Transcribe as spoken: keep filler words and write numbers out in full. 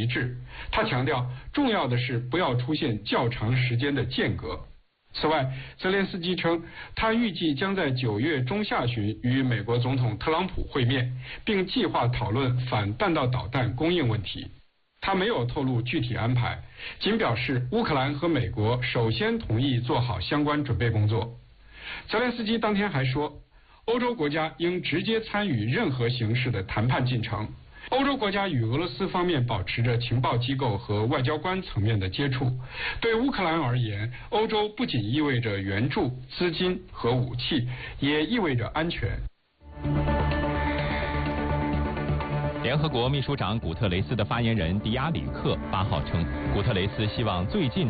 一致。他强调，重要的是不要出现较长时间的间隔。此外，泽连斯基称，他预计将在九月中下旬与美国总统特朗普会面，并计划讨论反弹道导弹供应问题。他没有透露具体安排，仅表示乌克兰和美国首先同意做好相关准备工作。泽连斯基当天还说，欧洲国家应直接参与任何形式的谈判进程。欧洲国家与俄罗斯方面保持着情报机构和外交官层面的接触。对乌克兰而言，欧洲不仅意味着援助、资金和武器，也意味着安全。 联合国秘书长古特雷斯的发言人迪亚里克八号称，古特雷斯希望最近